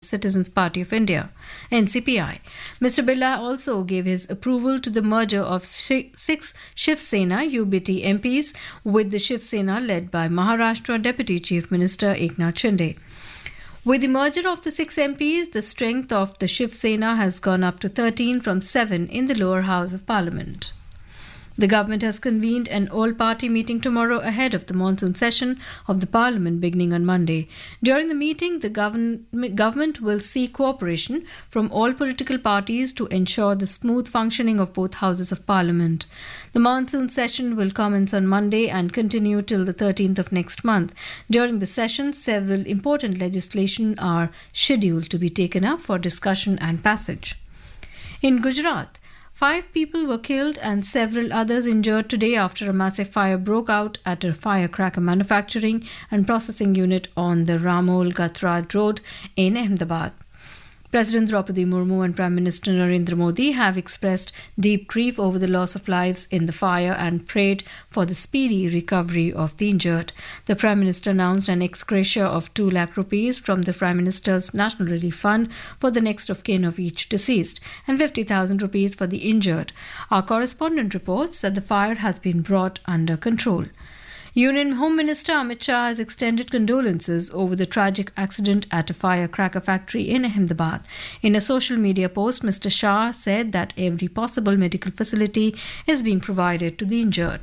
Citizens Party of India, NCPI. Mr. Birla also gave his approval to the merger of 6 Shiv Sena UBT MPs with the Shiv Sena led by Maharashtra Deputy Chief Minister Eknath Shinde. With the merger of the 6 MPs, the strength of the Shiv Sena has gone up to 13 from 7 in the lower house of parliament. The government has convened an all-party meeting tomorrow ahead of the monsoon session of the parliament beginning on Monday. During the meeting, the government will seek cooperation from all political parties to ensure the smooth functioning of both houses of parliament. The monsoon session will commence on Monday and continue till the 13th of next month. During the session, several important legislation are scheduled to be taken up for discussion and passage. In Gujarat, 5 people were killed and several others injured today after a massive fire broke out at a firecracker manufacturing and processing unit on the Ramol Gatrad Road in Ahmedabad. President Draupadi Murmu and Prime Minister Narendra Modi have expressed deep grief over the loss of lives in the fire and prayed for the speedy recovery of the injured. The Prime Minister announced an ex gratia of 2 lakh rupees from the Prime Minister's National Relief Fund for the next of kin of each deceased and 50,000 rupees for the injured. Our correspondent reports that the fire has been brought under control. Union Home Minister Amit Shah has extended condolences over the tragic accident at a firecracker factory in Ahmedabad. In a social media post, Mr. Shah said that every possible medical facility is being provided to the injured.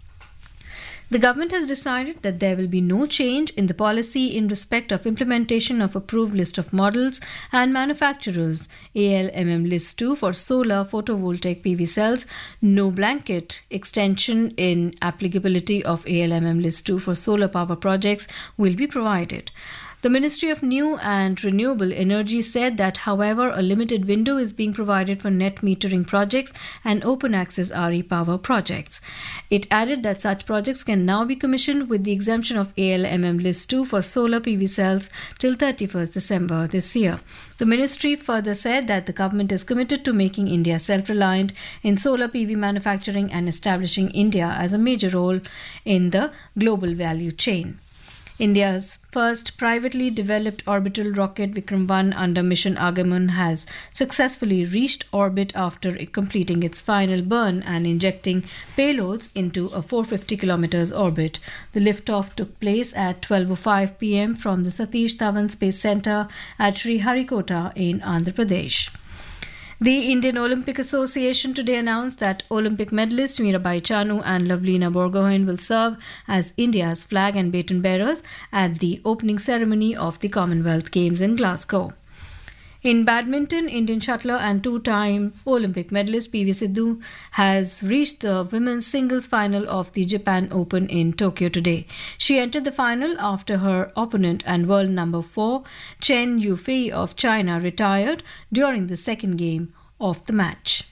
The government has decided that there will be no change in the policy in respect of implementation of approved list of models and manufacturers ALMM List 2 for solar photovoltaic PV cells. No blanket extension in applicability of ALMM List 2 for solar power projects will be provided. The Ministry of New and Renewable Energy said that, however, a limited window is being provided for net metering projects and open access RE power projects. It added that such projects can now be commissioned with the exemption of ALMM List 2 for solar PV cells till 31st December this year. The ministry further said that the government is committed to making India self-reliant in solar PV manufacturing and establishing India as a major role in the global value chain. India's first privately developed orbital rocket Vikram 1 under mission Agaman has successfully reached orbit after completing its final burn and injecting payloads into a 450 kilometers orbit. The liftoff took place at 12:05 p.m. from the Satish Dhawan Space Center at Sriharikota in Andhra Pradesh. The Indian Olympic Association today announced that Olympic medalists Mirabai Chanu and Lavlina Borgohain will serve as India's flag and baton bearers at the opening ceremony of the Commonwealth Games in Glasgow. In badminton, Indian shuttler and 2-time Olympic medalist PV Sindhu has reached the women's singles final of the Japan Open in Tokyo today. She entered the final after her opponent and world number 4, Chen Yufei of China, retired during the second game of the match.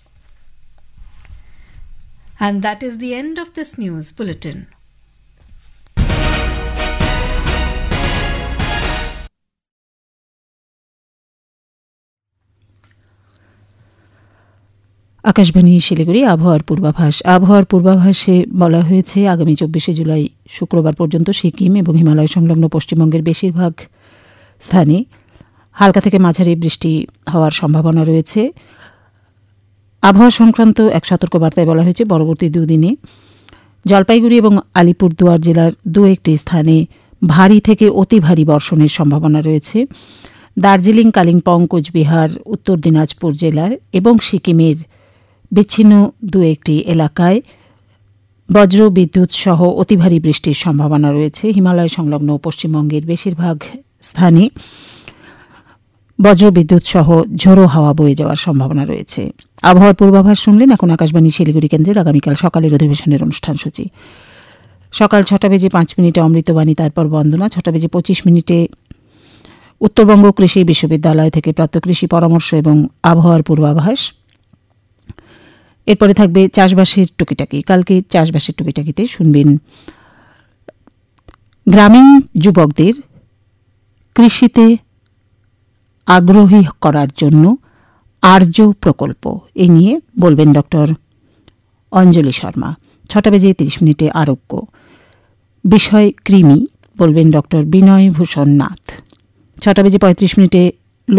And that is the end of this news bulletin. Akashvani Siliguri আবহাওয়ার পূর্বাভাসে বলা হয়েছে আগামী 24 জুলাই শুক্রবার পর্যন্ত সিকিম এবং হিমালয় সংলগ্ন পশ্চিমবঙ্গের বেশিরভাগ স্থানে হালকা থেকে মাঝারি বৃষ্টি হওয়ার সম্ভাবনা রয়েছে। আবহাওয়া সংক্রান্ত এক সতর্কবার্তায় বলা হয়েছে পরবর্তী 2 দিনে জলপাইগুড়ি এবং আলিপুরদুয়ার জেলার 2-1টি স্থানে ভারী থেকে অতি ভারী বর্ষণের সম্ভাবনা রয়েছে। দার্জিলিং, কালিম্পং, কোচবিহার, উত্তর দিনাজপুর জেলার এবং সিকিমের বিচ্ছিন্ন 2-1টি এলাকায় বজ্র বিদ্যুৎ সহ অতি ভারী বৃষ্টির সম্ভাবনা রয়েছে। হিমালয় সংলগ্ন পশ্চিমবঙ্গের বেশিরভাগ স্থানে বজ্র বিদ্যুৎ সহ ঝোড়ো হাওয়া বয়ে যাওয়ার সম্ভাবনা রয়েছে। আবহাওয়ার পূর্বাভাস শুনলেন। এখন আকাশবাণী শিলিগুড়ি কেন্দ্রের আগামীকাল সকালের অধিবেশনের অনুষ্ঠানসূচি। সকাল 6:05 অমৃতবাণী, তারপর বন্দনা। 6:25 উত্তরবঙ্গ কৃষি বিশ্ববিদ্যালয় থেকে প্রাপ্ত কৃষি পরামর্শ এবং আবহাওয়ার পূর্বাভাস। এরপরে থাকবে চাষবাসের টুকিটাকি। কালকে চাষবাসের টুকিটাকিতে শুনবেন গ্রামীণ যুবকদের কৃষিতে আগ্রহী করার জন্য আর্য প্রকল্প, এই নিয়ে বলবেন ডক্টর অঞ্জলি শর্মা। 6:30 আরোগ্য, বিষয় কৃমি, বলবেন ডক্টর বিনয় ভূষণ নাথ। 6:35